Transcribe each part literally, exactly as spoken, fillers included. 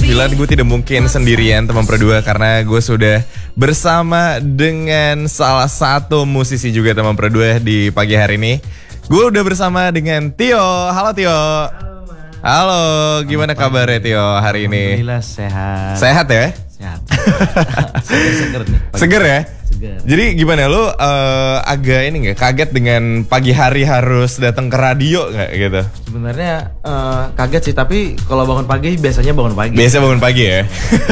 sembilan gue tidak mungkin sendirian teman berdua, karena gue sudah bersama dengan salah satu musisi juga teman berdua di pagi hari ini. Gue udah bersama dengan Tio. Halo Tio. Halo Mas. Halo, gimana kabarnya Tio hari ini? Alhamdulillah sehat. Sehat ya? Sehat. Seger-seger nih. Pagi. Seger ya? Seger. Jadi gimana lu uh, agak ini nggak kaget dengan pagi hari harus datang ke radio nggak gitu? Sebenarnya uh, kaget sih, tapi kalau bangun pagi biasanya bangun pagi. Biasa bangun pagi ya.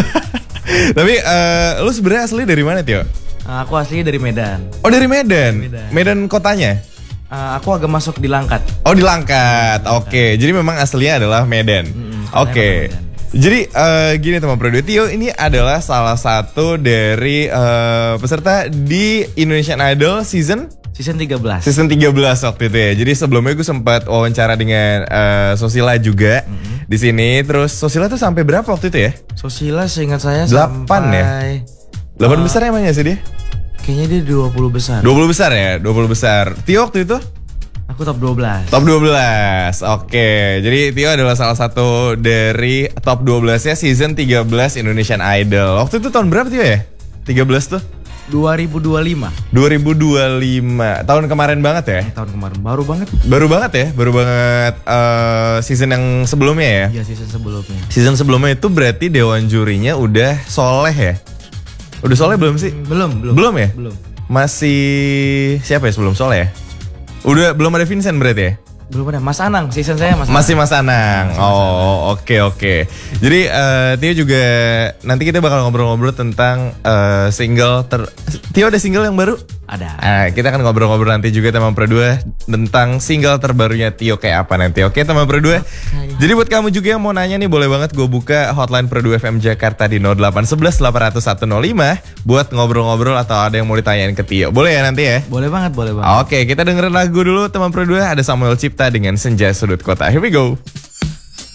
Tapi uh, lu sebenarnya asli dari mana Tio? Uh, aku asli dari Medan. Oh dari Medan. Medan. Medan kotanya? Uh, aku agak masuk di Langkat. Oh di Langkat. Oke. Okay. Jadi memang aslinya adalah Medan. Mm-mm, Oke. Okay. Jadi uh, gini teman Produ, Tio ini adalah salah satu dari uh, peserta di Indonesian Idol season Season tiga belas. Season tiga belas waktu itu ya. Jadi sebelumnya gue sempat wawancara dengan uh, Sosila juga mm-hmm. di sini. Terus Sosila tuh sampai berapa waktu itu ya? Sosila seingat saya delapan sampai ya? delapan uh, besar emangnya sih dia? Kayaknya dia dua puluh besar. dua puluh besar ya? dua puluh besar. Tio waktu itu? Aku top dua belas. Top dua belas. Oke. Jadi Tio adalah salah satu dari top dua belas ya season tiga belas Indonesian Idol. Waktu itu tahun berapa Tio ya? tiga belas tuh? dua ribu dua puluh lima. dua ribu dua puluh lima. Tahun kemarin banget ya? Tahun kemarin baru banget. Baru banget ya? Baru banget uh, season yang sebelumnya ya? Iya, season sebelumnya. Season sebelumnya itu berarti dewan jurinya udah soleh ya? Udah soleh belum sih? Belum, belum. Belum ya? Belum. Masih siapa ya sebelum soleh ya? Udah belum ada Vincent berarti ya? Belum ada. Mas Anang, season saya Mas Anang. Masih Mas Anang. Masih Mas oh, oke oke. Okay. Jadi uh, Tio juga nanti kita bakal ngobrol-ngobrol tentang uh, single ter Tio ada single yang baru? Ada. Nah, kita akan ngobrol-ngobrol nanti juga teman Berdua tentang single terbarunya Tio kayak apa nanti. Oke, teman Berdua. Okay. Jadi buat kamu juga yang mau nanya nih, boleh banget gue buka hotline Berdua F M Jakarta di nol delapan satu satu delapan nol nol satu nol lima buat ngobrol-ngobrol atau ada yang mau ditanyain ke Tio. Boleh ya nanti ya? Boleh banget, boleh banget. Oke, kita dengerin lagu dulu teman Berdua. Ada Samuel Cipta dengan Senja Sudut Kota. Here we go.